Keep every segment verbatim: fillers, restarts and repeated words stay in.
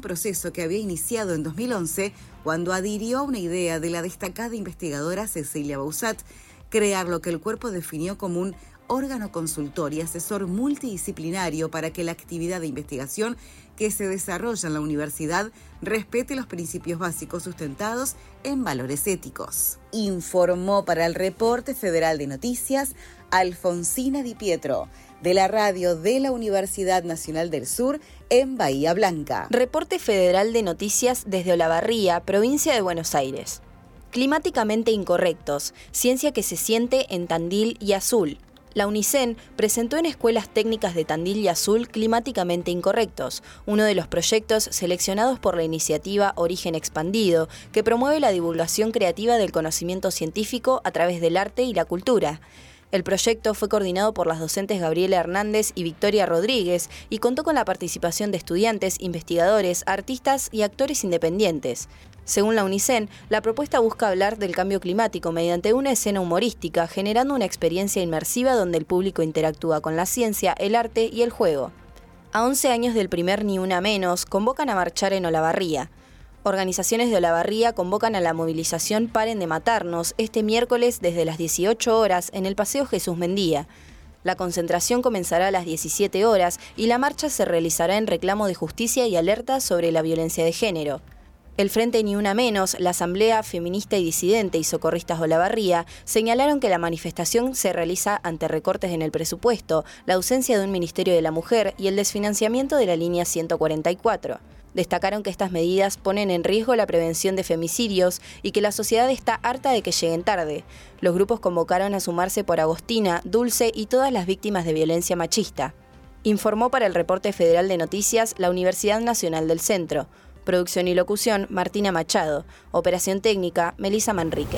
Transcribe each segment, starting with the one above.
un proceso que había iniciado en dos mil once cuando adhirió a una idea de la destacada investigadora Cecilia Bausat, crear lo que el cuerpo definió como un órgano consultor y asesor multidisciplinario para que la actividad de investigación que se desarrolla en la universidad respete los principios básicos sustentados en valores éticos. Informó para el Reporte Federal de Noticias Alfonsina Di Pietro, de la radio de la Universidad Nacional del Sur en Bahía Blanca. Reporte Federal de Noticias desde Olavarría, provincia de Buenos Aires. Climáticamente incorrectos, ciencia que se siente en Tandil y Azul. La UNICEN presentó en escuelas técnicas de Tandil y Azul Climáticamente Incorrectos, uno de los proyectos seleccionados por la iniciativa Origen Expandido, que promueve la divulgación creativa del conocimiento científico a través del arte y la cultura. El proyecto fue coordinado por las docentes Gabriela Hernández y Victoria Rodríguez y contó con la participación de estudiantes, investigadores, artistas y actores independientes. Según la UNICEN, la propuesta busca hablar del cambio climático mediante una escena humorística, generando una experiencia inmersiva donde el público interactúa con la ciencia, el arte y el juego. A once años del primer Ni Una Menos, convocan a marchar en Olavarría. Organizaciones de Olavarría convocan a la movilización Paren de Matarnos este miércoles desde las dieciocho horas en el Paseo Jesús Mendía. La concentración comenzará a las diecisiete horas y la marcha se realizará en reclamo de justicia y alerta sobre la violencia de género. El Frente Ni Una Menos, la Asamblea Feminista y Disidente y Socorristas de Olavarría señalaron que la manifestación se realiza ante recortes en el presupuesto, la ausencia de un Ministerio de la Mujer y el desfinanciamiento de la línea ciento cuarenta y cuatro. Destacaron que estas medidas ponen en riesgo la prevención de femicidios y que la sociedad está harta de que lleguen tarde. Los grupos convocaron a sumarse por Agostina, Dulce y todas las víctimas de violencia machista. Informó para el Reporte Federal de Noticias la Universidad Nacional del Centro. Producción y locución, Martina Machado. Operación técnica, Melissa Manrique.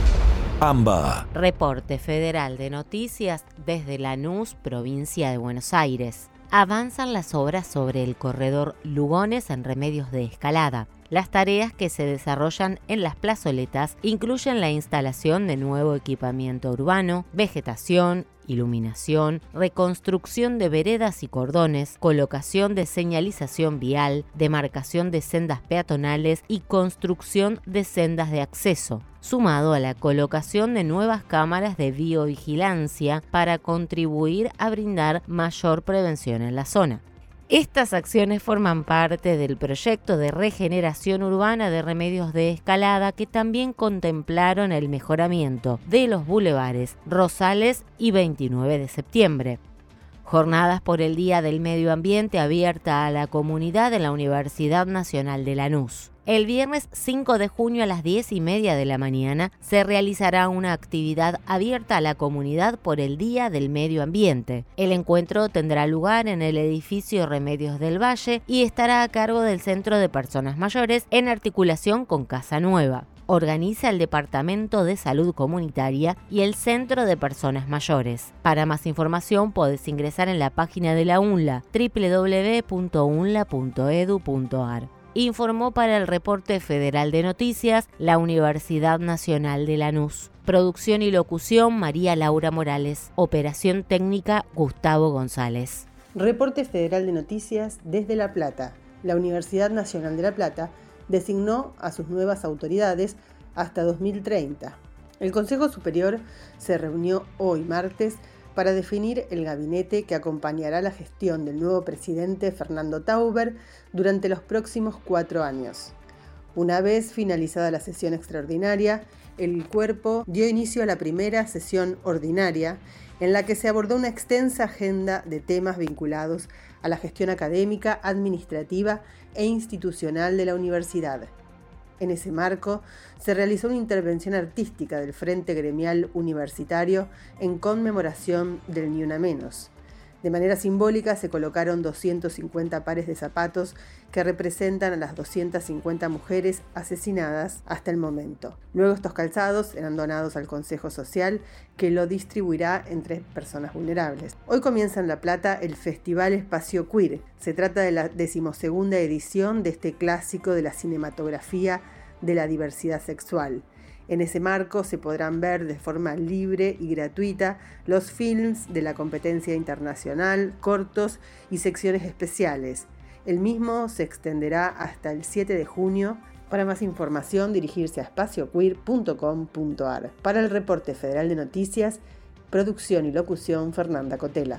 AMBA. Reporte Federal de Noticias desde Lanús, provincia de Buenos Aires. Avanzan las obras sobre el corredor Lugones en Remedios de Escalada. Las tareas que se desarrollan en las plazoletas incluyen la instalación de nuevo equipamiento urbano, vegetación, iluminación, reconstrucción de veredas y cordones, colocación de señalización vial, demarcación de sendas peatonales y construcción de sendas de acceso, sumado a la colocación de nuevas cámaras de biovigilancia para contribuir a brindar mayor prevención en la zona. Estas acciones forman parte del proyecto de regeneración urbana de Remedios de Escalada, que también contemplaron el mejoramiento de los bulevares Rosales y veintinueve de septiembre. Jornadas por el Día del Medio Ambiente abierta a la comunidad en la Universidad Nacional de Lanús. El viernes cinco de junio a las diez y media de la mañana se realizará una actividad abierta a la comunidad por el Día del Medio Ambiente. El encuentro tendrá lugar en el edificio Remedios del Valle y estará a cargo del Centro de Personas Mayores en articulación con Casa Nueva. Organiza el Departamento de Salud Comunitaria y el Centro de Personas Mayores. Para más información podés ingresar en la página de la UNLA, doble u doble u doble u punto unla punto edu punto ar. Informó para el Reporte Federal de Noticias la Universidad Nacional de Lanús. Producción y locución María Laura Morales. Operación técnica Gustavo González. Reporte Federal de Noticias desde La Plata. La Universidad Nacional de La Plata designó a sus nuevas autoridades hasta dos mil treinta. El Consejo Superior se reunió hoy martes para definir el gabinete que acompañará la gestión del nuevo presidente Fernando Tauber durante los próximos cuatro años. Una vez finalizada la sesión extraordinaria, el cuerpo dio inicio a la primera sesión ordinaria, en la que se abordó una extensa agenda de temas vinculados a la gestión académica, administrativa e institucional de la universidad. En ese marco, se realizó una intervención artística del Frente Gremial Universitario en conmemoración del Ni Una Menos. De manera simbólica se colocaron doscientos cincuenta pares de zapatos que representan a las doscientas cincuenta mujeres asesinadas hasta el momento. Luego estos calzados eran donados al Consejo Social, que lo distribuirá entre personas vulnerables. Hoy comienza en La Plata el Festival Espacio Queer. Se trata de la decimosegunda edición de este clásico de la cinematografía de la diversidad sexual. En ese marco se podrán ver de forma libre y gratuita los films de la competencia internacional, cortos y secciones especiales. El mismo se extenderá hasta el siete de junio. Para más información, dirigirse a espacio queer punto com punto a r. Para el Reporte Federal de Noticias, producción y locución Fernanda Cotela.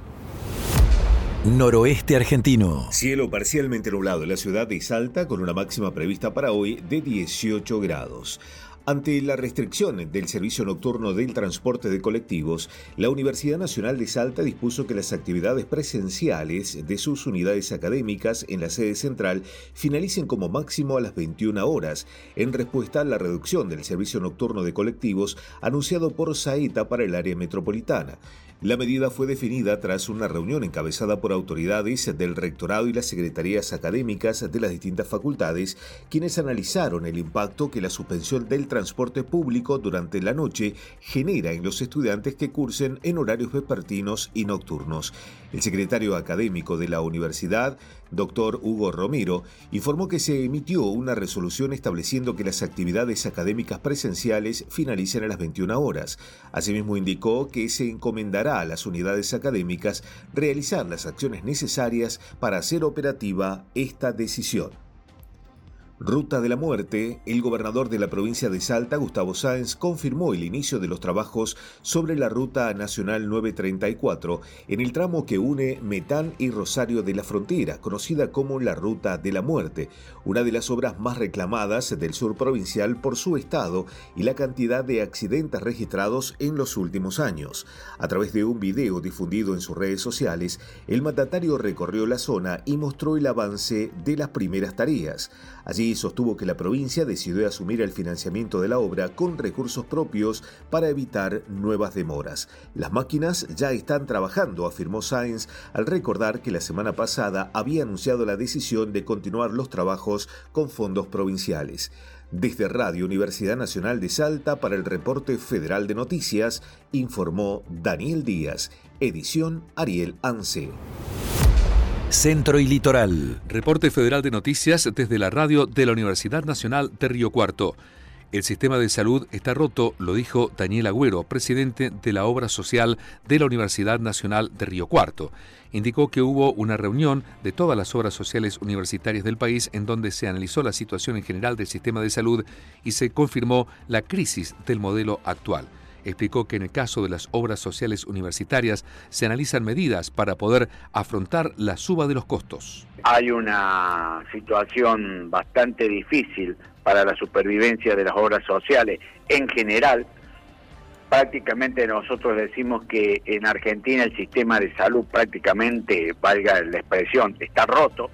Noroeste argentino. Cielo parcialmente nublado en la ciudad de Salta con una máxima prevista para hoy de dieciocho grados. Ante la restricción del servicio nocturno del transporte de colectivos, la Universidad Nacional de Salta dispuso que las actividades presenciales de sus unidades académicas en la sede central finalicen como máximo a las veintiuna horas, en respuesta a la reducción del servicio nocturno de colectivos anunciado por Saeta para el área metropolitana. La medida fue definida tras una reunión encabezada por autoridades del rectorado y las secretarías académicas de las distintas facultades, quienes analizaron el impacto que la suspensión del transporte público durante la noche genera en los estudiantes que cursen en horarios vespertinos y nocturnos. El secretario académico de la universidad, doctor Hugo Romero, informó que se emitió una resolución estableciendo que las actividades académicas presenciales finalicen a las veintiuna horas. Asimismo, indicó que se encomendará a las unidades académicas realizar las acciones necesarias para hacer operativa esta decisión. Ruta de la Muerte. El gobernador de la provincia de Salta, Gustavo Sáenz, confirmó el inicio de los trabajos sobre la Ruta Nacional novecientos treinta y cuatro en el tramo que une Metán y Rosario de la Frontera, conocida como la Ruta de la Muerte, una de las obras más reclamadas del sur provincial por su estado y la cantidad de accidentes registrados en los últimos años. A través de un video difundido en sus redes sociales, el mandatario recorrió la zona y mostró el avance de las primeras tareas. Allí sostuvo que la provincia decidió asumir el financiamiento de la obra con recursos propios para evitar nuevas demoras. Las máquinas ya están trabajando, afirmó Sáenz, al recordar que la semana pasada había anunciado la decisión de continuar los trabajos con fondos provinciales. Desde Radio Universidad Nacional de Salta, para el Reporte Federal de Noticias, informó Daniel Díaz, edición Ariel Anse. Centro y Litoral. Reporte Federal de Noticias desde la radio de la Universidad Nacional de Río Cuarto. El sistema de salud está roto, lo dijo Daniel Agüero, presidente de la obra social de la Universidad Nacional de Río Cuarto. Indicó que hubo una reunión de todas las obras sociales universitarias del país en donde se analizó la situación en general del sistema de salud y se confirmó la crisis del modelo actual. Explicó que en el caso de las obras sociales universitarias se analizan medidas para poder afrontar la suba de los costos. Hay una situación bastante difícil para la supervivencia de las obras sociales en general. Prácticamente nosotros decimos que en Argentina el sistema de salud prácticamente, valga la expresión, está roto.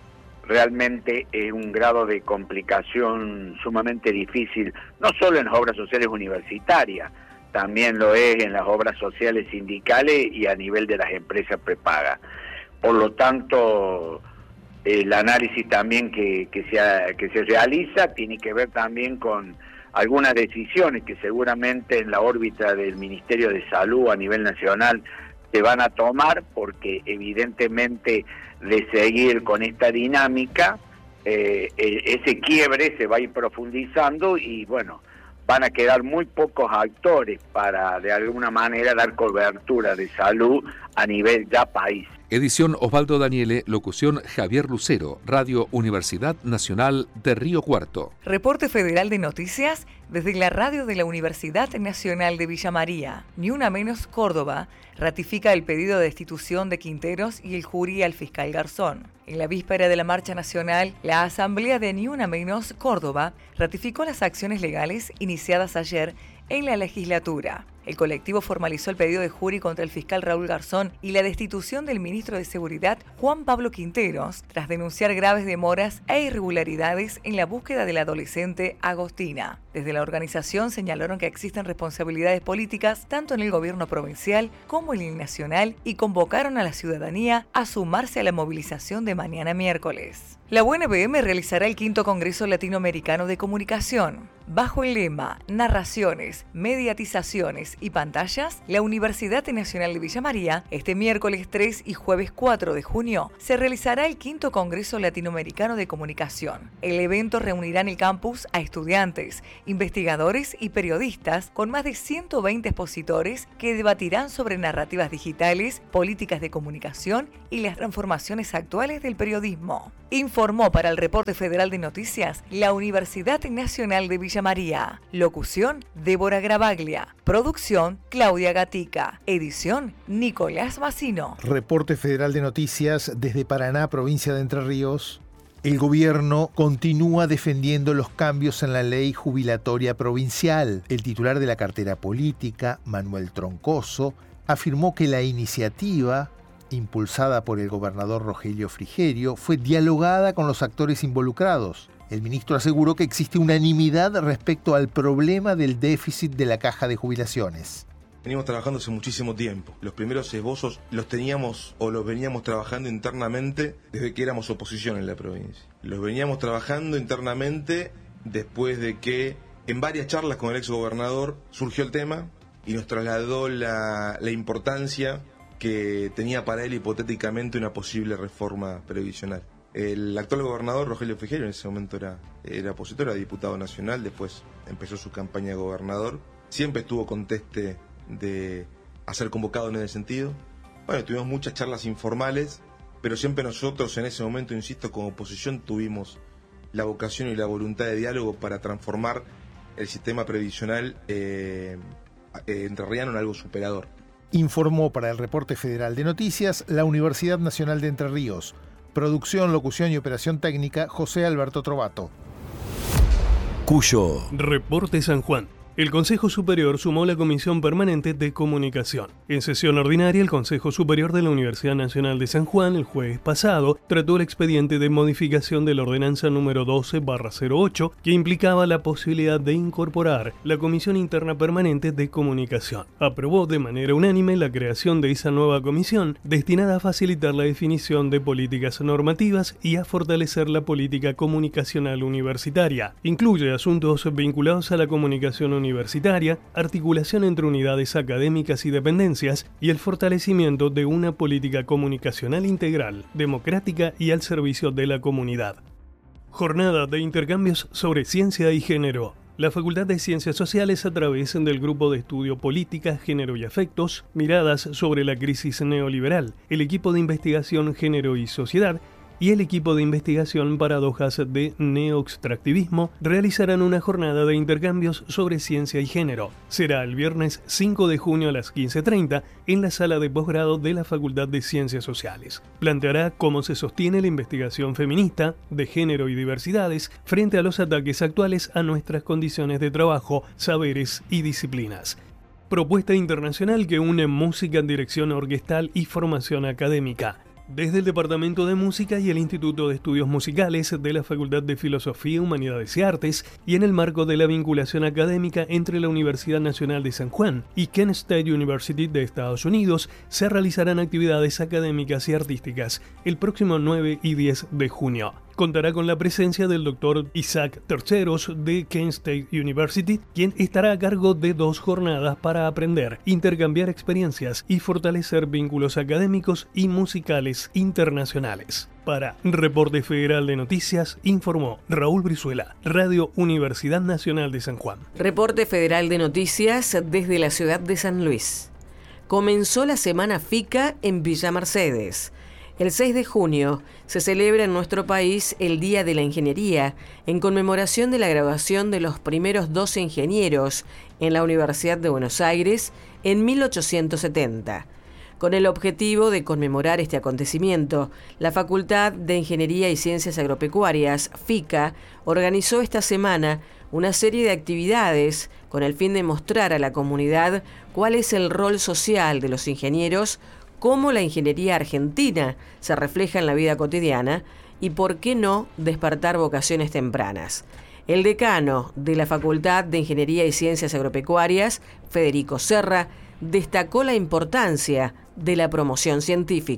Realmente es un grado de complicación sumamente difícil, no solo en las obras sociales universitarias, también lo es en las obras sociales sindicales y a nivel de las empresas prepagas. Por lo tanto, el análisis también que, que, se, que se realiza tiene que ver también con algunas decisiones que seguramente en la órbita del Ministerio de Salud a nivel nacional se van a tomar, porque evidentemente de seguir con esta dinámica, eh, ese quiebre se va a ir profundizando y bueno, van a quedar muy pocos actores para de alguna manera dar cobertura de salud a nivel ya país. Edición Osvaldo Daniele, locución Javier Lucero, Radio Universidad Nacional de Río Cuarto. Reporte Federal de Noticias desde la radio de la Universidad Nacional de Villa María. Ni una menos Córdoba ratifica el pedido de destitución de Quinteros y el jury al fiscal Garzón. En la víspera de la marcha nacional, la Asamblea de Ni una menos Córdoba ratificó las acciones legales iniciadas ayer en la legislatura. El colectivo formalizó el pedido de jury contra el fiscal Raúl Garzón y la destitución del ministro de Seguridad Juan Pablo Quinteros tras denunciar graves demoras e irregularidades en la búsqueda del adolescente Agostina. Desde la organización señalaron que existen responsabilidades políticas tanto en el gobierno provincial como en el nacional y convocaron a la ciudadanía a sumarse a la movilización de mañana miércoles. La U N B M realizará el quinto Congreso Latinoamericano de Comunicación. Bajo el lema Narraciones, Mediatizaciones y Pantallas, la Universidad Nacional de Villa María, este miércoles tres y jueves cuatro de junio, se realizará el quinto Congreso Latinoamericano de Comunicación. El evento reunirá en el campus a estudiantes, investigadores y periodistas con más de ciento veinte expositores que debatirán sobre narrativas digitales, políticas de comunicación y las transformaciones actuales del periodismo. Informó para el Reporte Federal de Noticias la Universidad Nacional de Villa María. Locución, Débora Gravaglia. Producción, Claudia Gatica. Edición, Nicolás Massino. Reporte Federal de Noticias desde Paraná, provincia de Entre Ríos. El gobierno continúa defendiendo los cambios en la ley jubilatoria provincial. El titular de la cartera política, Manuel Troncoso, afirmó que la iniciativa, impulsada por el gobernador Rogelio Frigerio, fue dialogada con los actores involucrados. El ministro aseguró que existe unanimidad respecto al problema del déficit de la caja de jubilaciones. Venimos trabajando hace muchísimo tiempo. Los primeros esbozos los teníamos o los veníamos trabajando internamente desde que éramos oposición en la provincia. Los veníamos trabajando internamente después de que en varias charlas con el exgobernador surgió el tema y nos trasladó la, la importancia que tenía para él hipotéticamente una posible reforma previsional. El actual gobernador, Rogelio Frigerio, en ese momento era, era opositor, era diputado nacional, después empezó su campaña de gobernador. Siempre estuvo conteste de a ser convocado en ese sentido. Bueno, tuvimos muchas charlas informales, pero siempre nosotros en ese momento, insisto, como oposición tuvimos la vocación y la voluntad de diálogo para transformar el sistema previsional eh, entrerriano en algo superador. Informó para el Reporte Federal de Noticias la Universidad Nacional de Entre Ríos. Producción, locución y operación técnica, José Alberto Trovato. Cuyo. Reporte San Juan. El Consejo Superior sumó la Comisión Permanente de Comunicación. En sesión ordinaria, el Consejo Superior de la Universidad Nacional de San Juan, el jueves pasado, trató el expediente de modificación de la ordenanza número doce barra cero ocho, que implicaba la posibilidad de incorporar la Comisión Interna Permanente de Comunicación. Aprobó de manera unánime la creación de esa nueva comisión, destinada a facilitar la definición de políticas normativas y a fortalecer la política comunicacional universitaria. Incluye asuntos vinculados a la comunicación universitaria, universitaria, articulación entre unidades académicas y dependencias y el fortalecimiento de una política comunicacional integral, democrática y al servicio de la comunidad. Jornada de intercambios sobre ciencia y género. La Facultad de Ciencias Sociales, a través del Grupo de Estudio Política, Género y Afectos, Miradas sobre la Crisis Neoliberal, el equipo de investigación Género y Sociedad, y el equipo de investigación Paradojas de Neoextractivismo realizarán una jornada de intercambios sobre ciencia y género. Será el viernes cinco de junio a las quince treinta en la sala de posgrado de la Facultad de Ciencias Sociales. Planteará cómo se sostiene la investigación feminista, de género y diversidades frente a los ataques actuales a nuestras condiciones de trabajo, saberes y disciplinas. Propuesta internacional que une música, dirección orquestal y formación académica. Desde el Departamento de Música y el Instituto de Estudios Musicales de la Facultad de Filosofía, Humanidades y Artes, y en el marco de la vinculación académica entre la Universidad Nacional de San Juan y Kent State University de Estados Unidos, se realizarán actividades académicas y artísticas el próximo nueve y diez de junio. Contará con la presencia del doctor Isaac Terceros de Kent State University, quien estará a cargo de dos jornadas para aprender, intercambiar experiencias y fortalecer vínculos académicos y musicales internacionales. Para Reporte Federal de Noticias, informó Raúl Brizuela, Radio Universidad Nacional de San Juan. Reporte Federal de Noticias desde la ciudad de San Luis. Comenzó la Semana FICA en Villa Mercedes. El seis de junio se celebra en nuestro país el Día de la Ingeniería, en conmemoración de la graduación de los primeros doce ingenieros en la Universidad de Buenos Aires en mil ochocientos setenta. Con el objetivo de conmemorar este acontecimiento, la Facultad de Ingeniería y Ciencias Agropecuarias, FICA, organizó esta semana una serie de actividades con el fin de mostrar a la comunidad cuál es el rol social de los ingenieros, cómo la ingeniería argentina se refleja en la vida cotidiana y por qué no despertar vocaciones tempranas. El decano de la Facultad de Ingeniería y Ciencias Agropecuarias, Federico Serra, destacó la importancia de la promoción científica.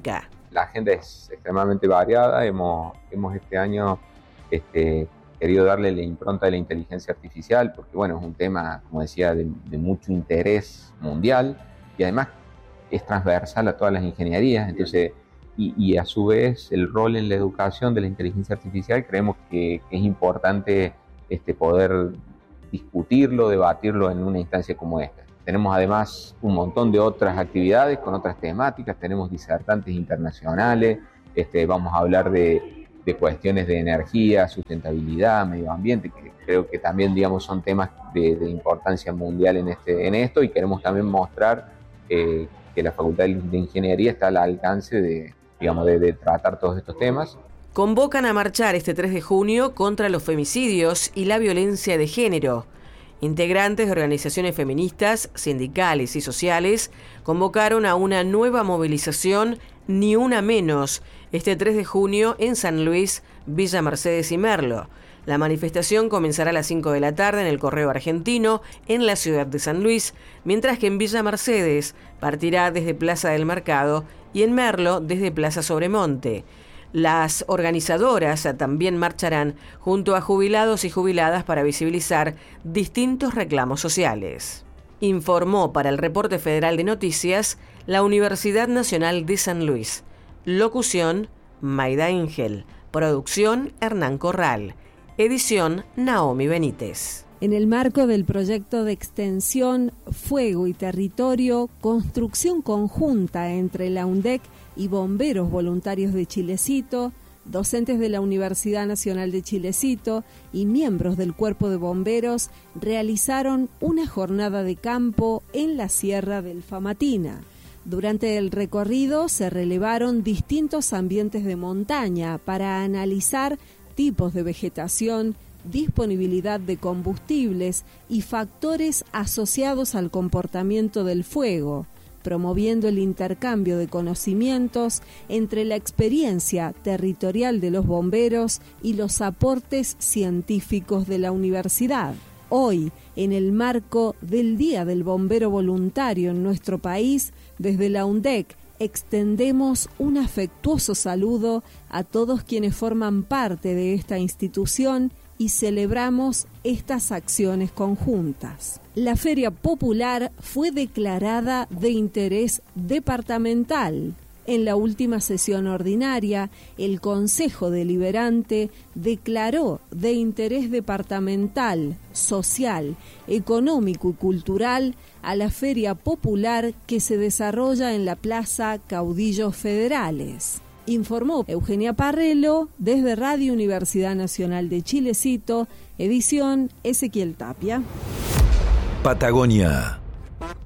la agenda es extremadamente variada. Hemos, hemos este año este, querido darle la impronta de la inteligencia artificial, porque bueno, es un tema, como decía, de, de mucho interés mundial y además es transversal a todas las ingenierías. Entonces, y, y a su vez el rol en la educación de la inteligencia artificial creemos que, que es importante este, poder discutirlo, debatirlo en una instancia como esta. Tenemos además un montón de otras actividades con otras temáticas, tenemos disertantes internacionales, este, vamos a hablar de, de cuestiones de energía, sustentabilidad, medio ambiente, que creo que también, digamos, son temas de, de importancia mundial en, este, en esto, y queremos también mostrar eh, que la Facultad de Ingeniería está al alcance de, digamos, de, de tratar todos estos temas. Convocan a marchar este tres de junio contra los femicidios y la violencia de género. Integrantes de organizaciones feministas, sindicales y sociales convocaron a una nueva movilización, Ni Una Menos, este tres de junio en San Luis, Villa Mercedes y Merlo. La manifestación comenzará a las cinco de la tarde en el Correo Argentino, en la ciudad de San Luis, mientras que en Villa Mercedes partirá desde Plaza del Mercado y en Merlo desde Plaza Sobremonte. Las organizadoras también marcharán junto a jubilados y jubiladas para visibilizar distintos reclamos sociales. Informó para el Reporte Federal de Noticias la Universidad Nacional de San Luis. Locución, Maida Ángel. Producción, Hernán Corral. Edición, Naomi Benítez. En el marco del proyecto de extensión Fuego y Territorio, construcción conjunta entre la UNDEC y bomberos voluntarios de Chilecito, docentes de la Universidad Nacional de Chilecito y miembros del Cuerpo de Bomberos realizaron una jornada de campo en la Sierra del Famatina. Durante el recorrido se relevaron distintos ambientes de montaña para analizar tipos de vegetación, disponibilidad de combustibles y factores asociados al comportamiento del fuego, promoviendo el intercambio de conocimientos entre la experiencia territorial de los bomberos y los aportes científicos de la universidad. Hoy, en el marco del Día del Bombero Voluntario en nuestro país, desde la UNDEC extendemos un afectuoso saludo a todos quienes forman parte de esta institución y celebramos estas acciones conjuntas. La Feria Popular fue declarada de interés departamental. En la última sesión ordinaria, el Consejo Deliberante declaró de interés departamental, social, económico y cultural a la Feria Popular que se desarrolla en la Plaza Caudillos Federales. Informó Eugenia Parrelo desde Radio Universidad Nacional de Chilecito, edición Ezequiel Tapia. Patagonia.